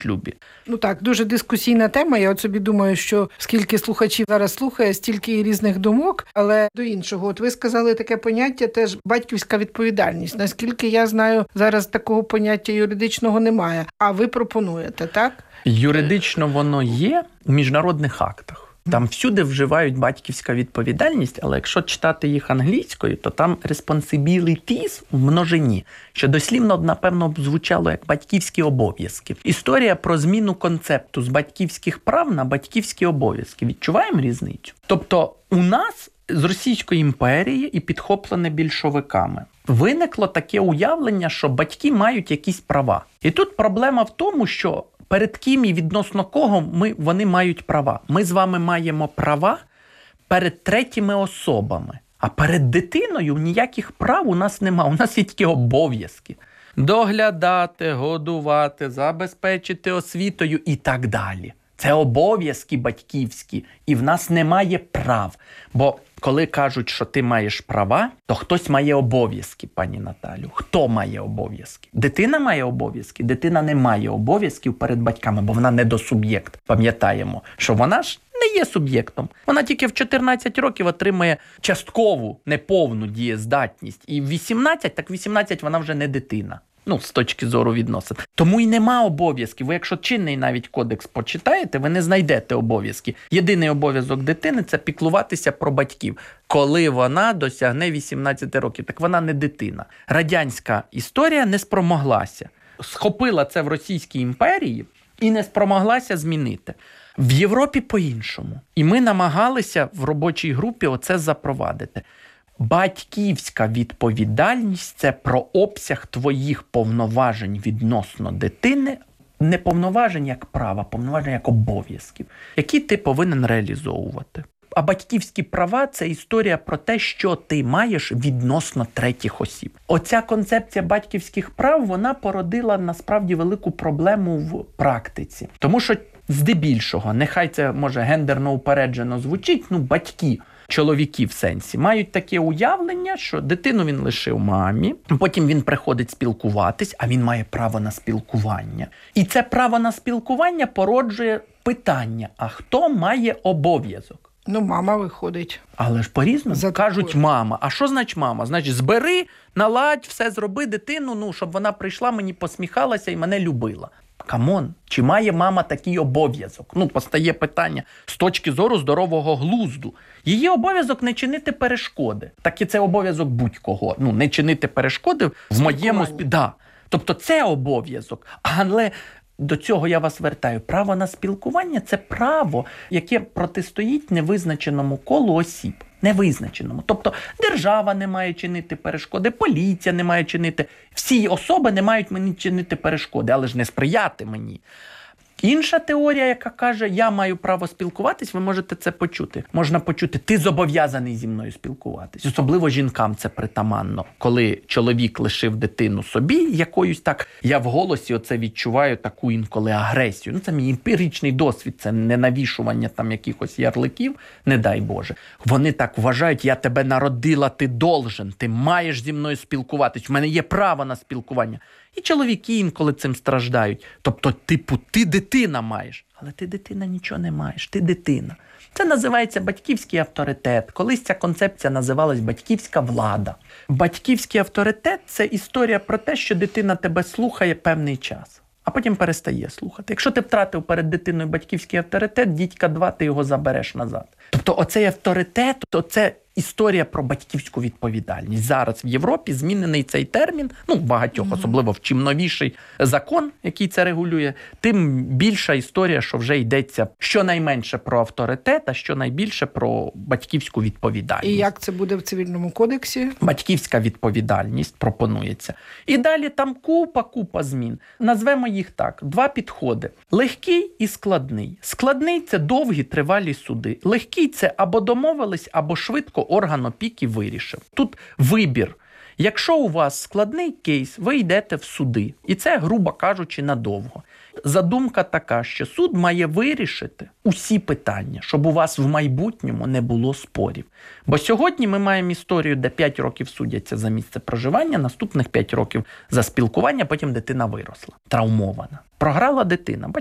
шлюбі. Ну так, дуже дискусійна тема. Я от собі думаю, що скільки слухачів зараз слухає, стільки і різних думок, але до іншого. От ви сказали таке поняття теж батьківська відповідальність. Наскільки я знаю, зараз такого поняття юридичного немає. А ви пропонуєте, так? Юридично воно є в міжнародних актах. Там всюди вживають батьківська відповідальність, але якщо читати їх англійською, то там responsibilities в множині, що дослівно, напевно, б звучало як батьківські обов'язки. Історія про зміну концепту з батьківських прав на батьківські обов'язки. Відчуваємо різницю? Тобто у нас з Російської імперії і підхоплене більшовиками виникло таке уявлення, що батьки мають якісь права. І тут проблема в тому, що перед ким і відносно кого вони мають права. Ми з вами маємо права перед третіми особами. А перед дитиною ніяких прав у нас нема. У нас є тільки обов'язки. Доглядати, годувати, забезпечити освітою і так далі. Це обов'язки батьківські. І в нас немає прав. Бо коли кажуть, що ти маєш права, то хтось має обов'язки, пані Наталю. Хто має обов'язки? Дитина має обов'язки? Дитина не має обов'язків перед батьками, бо вона недосуб'єкт. Пам'ятаємо, що вона ж не є суб'єктом. Вона тільки в 14 років отримує часткову, неповну дієздатність. І в 18 вона вже не дитина. Ну, з точки зору відносин. Тому і нема обов'язків. Ви якщо чинний навіть кодекс почитаєте, ви не знайдете обов'язки. Єдиний обов'язок дитини – це піклуватися про батьків. Коли вона досягне 18 років. Так вона не дитина. Радянська історія не спромоглася. Схопила це в Російській імперії і не спромоглася змінити. В Європі по-іншому. І ми намагалися в робочій групі оце запровадити. Батьківська відповідальність – це про обсяг твоїх повноважень відносно дитини, не повноважень як права, повноважень як обов'язків, які ти повинен реалізовувати. А батьківські права – це історія про те, що ти маєш відносно третіх осіб. Оця концепція батьківських прав, вона породила насправді велику проблему в практиці. Тому що здебільшого, нехай це може гендерно упереджено звучить, батьки, чоловіки в сенсі, мають таке уявлення, що дитину він лишив мамі, потім він приходить спілкуватись, а він має право на спілкування. І це право на спілкування породжує питання, а хто має обов'язок? Мама виходить. Але ж по-різному. Кажуть мама. А що значить мама? Значить, збери, наладь, все зроби дитину, щоб вона прийшла, мені посміхалася і мене любила. Камон, чи має мама такий обов'язок? Постає питання з точки зору здорового глузду. Її обов'язок не чинити перешкоди. Так і це обов'язок будь-кого. Не чинити перешкоди в моєму Да. Тобто це обов'язок. Але до цього я вас вертаю. Право на спілкування – це право, яке протистоїть невизначеному колу осіб. Невизначеному. Тобто держава не має чинити перешкоди, поліція не має чинити, всі особи не мають мені чинити перешкоди, але ж не сприяти мені. Інша теорія, яка каже, я маю право спілкуватись, ви можете це почути. Можна почути, ти зобов'язаний зі мною спілкуватись. Особливо жінкам це притаманно. Коли чоловік лишив дитину собі якоюсь так, я в голосі оце відчуваю таку інколи агресію. Це мій емпіричний досвід, це не навішування там якихось ярликів, не дай Боже. Вони так вважають, я тебе народила, ти должен, ти маєш зі мною спілкуватись, в мене є право на спілкування. І чоловіки інколи цим страждають. Тобто, ти дитина маєш. Але ти дитина нічого не маєш, ти дитина. Це називається батьківський авторитет. Колись ця концепція називалась батьківська влада. Батьківський авторитет – це історія про те, що дитина тебе слухає певний час, а потім перестає слухати. Якщо ти втратив перед дитиною батьківський авторитет, дідька 2, ти його забереш назад. Тобто оцей авторитет, це історія про батьківську відповідальність. Зараз в Європі змінений цей термін, багатьох, особливо в чим новіший закон, який це регулює, тим більша історія, що вже йдеться щонайменше про авторитет, а щонайбільше про батьківську відповідальність. І як це буде в Цивільному кодексі? Батьківська відповідальність пропонується. І далі там купа змін. Назвемо їх так. 2 підходи. Легкий і складний. Складний – це довгі, тривалі суди. Легкий – це або домовились, або швидко орган опіки вирішив. Тут вибір. Якщо у вас складний кейс, ви йдете в суди. І це, грубо кажучи, надовго. Задумка така, що суд має вирішити усі питання, щоб у вас в майбутньому не було спорів. Бо сьогодні ми маємо історію, де 5 років судяться за місце проживання, наступних 5 років за спілкування, потім дитина виросла, травмована. Програла дитина.